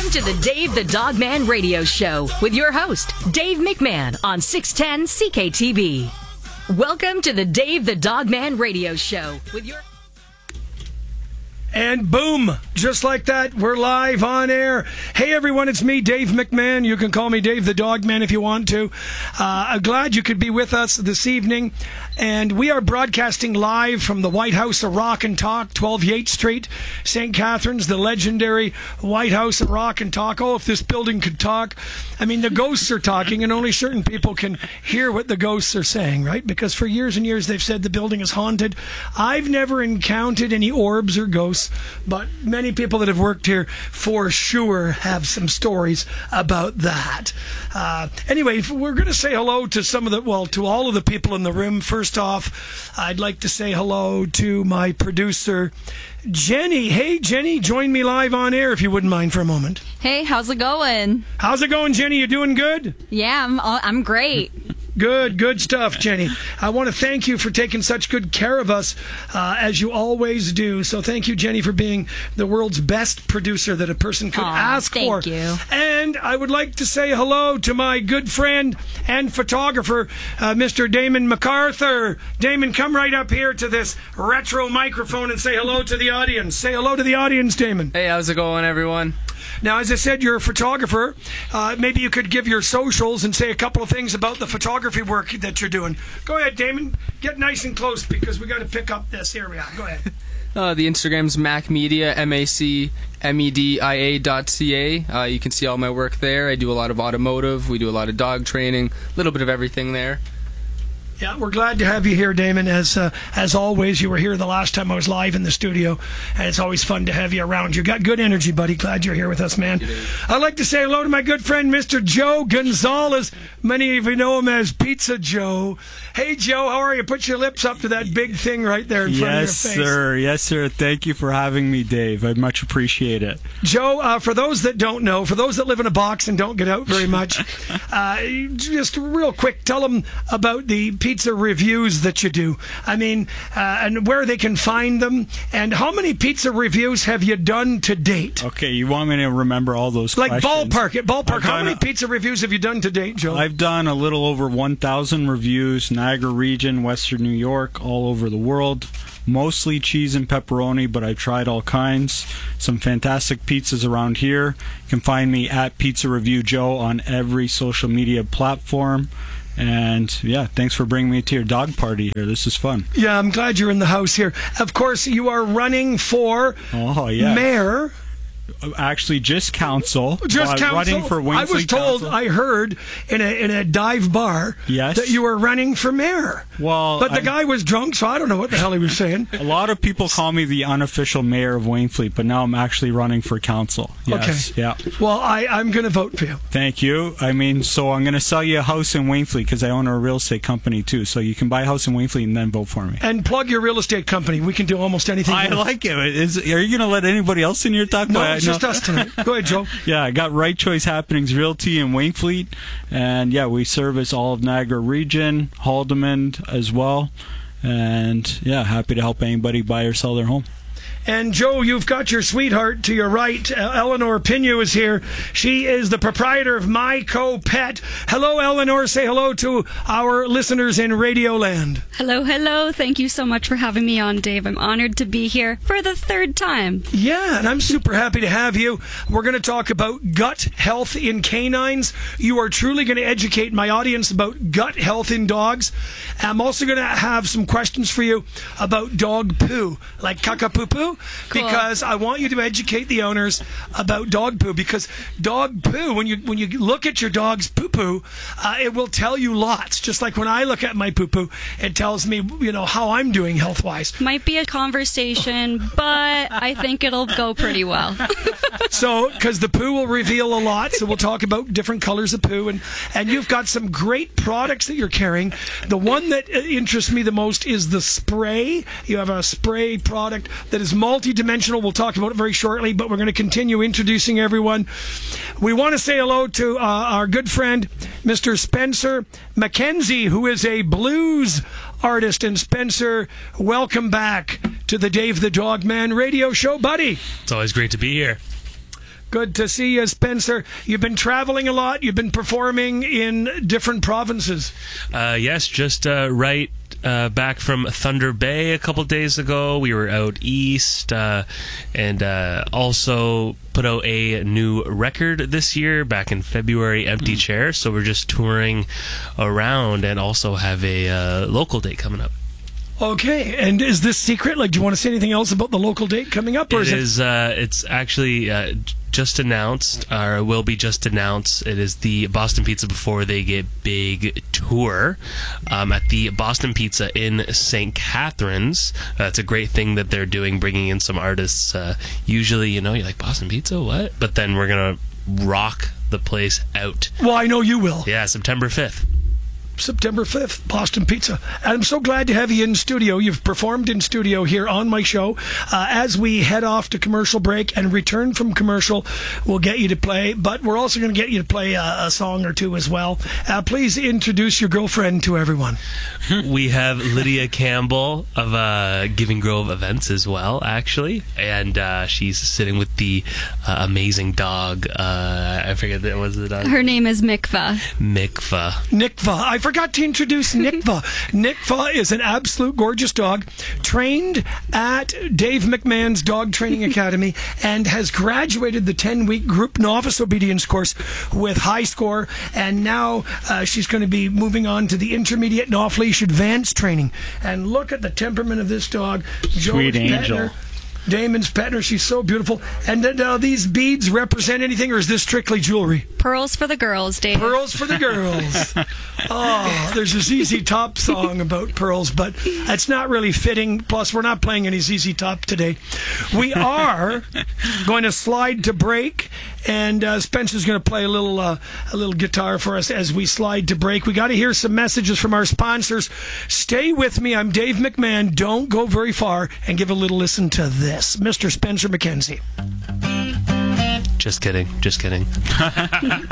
Welcome to the Dave the Dogman Radio Show with your host, Dave McMahon on 610 CKTB. Welcome to the Dave the Dogman Radio Show with your... And boom, just like that, we're live on air. Hey everyone, it's me, Dave McMahon. You can call me Dave the Dogman if you want to. I'm glad you could be with us this evening. And we are broadcasting live from the White House of Rock and Talk, 12 Yates Street, St. Catharines, the legendary White House of Rock and Talk. Oh, if this building could talk. I mean, the ghosts are talking, and only certain people can hear what the ghosts are saying, right? Because for years and years they've said the building is haunted. I've never encountered any orbs or ghosts, but many people that have worked here for sure have some stories about that. Anyway, we're going to say hello to to all of the people in the room. First off, I'd like to say hello to my producer, Jenny. Hey, Jenny, join me live on air if you wouldn't mind for a moment. Hey, how's it going? How's it going, Jenny? You doing good? Yeah, I'm great. Good stuff, Jenny. I want to thank you for taking such good care of us, as you always do. So thank you, Jenny, for being the world's best producer that a person could ask for. Thank you. And I would like to say hello to my good friend and photographer, Mr. Damon MacArthur. Damon, come right up here to this retro microphone and say hello to the audience. Say hello to the audience, Damon. Hey, how's it going, everyone? Now, as I said, you're a photographer. Maybe you could give your socials and say a couple of things about the photography work that you're doing. Go ahead, Damon. Get nice and close because we got to pick up this. Here we are. Go ahead. The Instagram's MacMedia, MacMedia.ca. You can see all my work there. I do a lot of automotive. We do a lot of dog training. A little bit of everything there. Yeah, we're glad to have you here, Damon. As always, you were here the last time I was live in the studio, and it's always fun to have you around. You got good energy, buddy. Glad you're here with us, man. I'd like to say hello to my good friend, Mr. Joe Gonzalez. Many of you know him as Pizza Joe. Hey, Joe, how are you? Put your lips up to that big thing right there in front of your face. Yes, sir. Thank you for having me, Dave. I much appreciate it. Joe, for those that don't know, for those that live in a box and don't get out very much, just real quick, tell them about the pizza reviews that you do. I mean, and where they can find them, and how many pizza reviews have you done to date? Okay, you want me to remember all those questions? Ballpark. How many pizza reviews have you done to date, Joe? I've done a little over 1,000 reviews, Niagara region, Western New York, all over the world. Mostly cheese and pepperoni, but I've tried all kinds. Some fantastic pizzas around here. You can find me at Pizza Review Joe on every social media platform. And yeah, thanks for bringing me to your dog party here. This is fun. Yeah, I'm glad you're in the house here. Of course, you are running for mayor. Actually, just council. Running for Wayne I was told, Council. I heard in a dive bar that you were running for mayor. Well, but the guy was drunk, so I don't know what the hell he was saying. A lot of people call me the unofficial mayor of Wainfleet, but now I'm actually running for council. Yes. Okay. Yeah. Well, I'm going to vote for you. Thank you. I mean, so I'm going to sell you a house in Wainfleet because I own a real estate company too. So you can buy a house in Wainfleet and then vote for me. And plug your real estate company. We can do almost anything. I like it. Are you going to let anybody else in here talk? No, it's just us tonight. Go ahead, Joe. Yeah, I got Right Choice Happenings Realty in Wainfleet, and yeah, we service all of Niagara region, Haldimand as well, and yeah, happy to help anybody buy or sell their home. And Joe, you've got your sweetheart to your right. Eleanor Pinu is here. She is the proprietor of My Co Pet. Hello, Eleanor. Say hello to our listeners in Radioland. Hello. Thank you so much for having me on, Dave. I'm honored to be here for the third time. Yeah, and I'm super happy to have you. We're going to talk about gut health in canines. You are truly going to educate my audience about gut health in dogs. I'm also going to have some questions for you about dog poo, like caca-poo-poo. Cool. Because I want you to educate the owners about dog poo. Because dog poo, when you look at your dog's poo poo, it will tell you lots. Just like when I look at my poo poo, it tells me how I'm doing health wise. Might be a conversation, but I think it'll go pretty well. So, because the poo will reveal a lot, so we'll talk about different colors of poo, and you've got some great products that you're carrying. The one that interests me the most is the spray. You have a spray product that is multi-dimensional. We'll talk about it very shortly, but we're going to continue introducing everyone. We want to say hello to our good friend, Mr. Spencer Mackenzie, who is a blues artist. And Spencer, welcome back to the Dave the Dogman radio show, buddy. It's always great to be here. Good to see you, Spencer. You've been traveling a lot. You've been performing in different provinces. Yes, just back from Thunder Bay a couple days ago. We were out east and also put out a new record this year back in February, Empty Chair. So we're just touring around and also have a local date coming up. Okay, and is this secret? Like, do you want to say anything else about the local date coming up? Or It's actually just announced, or will be just announced. It is the Boston Pizza Before They Get Big tour at the Boston Pizza in St. Catharines. It's a great thing that they're doing, bringing in some artists. Usually, you're like, Boston Pizza, what? But then we're going to rock the place out. Well, I know you will. Yeah, September 5th. September 5th, Boston Pizza. And I'm so glad to have you in studio. You've performed in studio here on my show. As we head off to commercial break and return from commercial, we'll get you to play, but we're also going to get you to play a song or two as well. Please introduce your girlfriend to everyone. We have Lydia Campbell of Giving Grove Events as well, actually, and she's sitting with the amazing dog. I forget that was the dog. Her name is Mikva. Nikva. I forgot to introduce Nikva. Nikva is an absolute gorgeous dog, trained at Dave McMahon's Dog Training Academy, and has graduated the 10-week group novice obedience course with high score, and now she's going to be moving on to the intermediate and off-leash advanced training. And look at the temperament of this dog. Sweet angel. Damon's petting her. She's so beautiful. And now these beads represent anything, or is this strictly jewelry? Pearls for the girls, Dave. Pearls for the girls. Oh, there's a ZZ Top song about pearls, but that's not really fitting. Plus, we're not playing any ZZ Top today. We are going to slide to break, and Spencer's going to play a little guitar for us as we slide to break. We got to hear some messages from our sponsors. Stay with me. I'm Dave McMahon. Don't go very far, and give a little listen to this. Mr. Spencer McKenzie. Just kidding.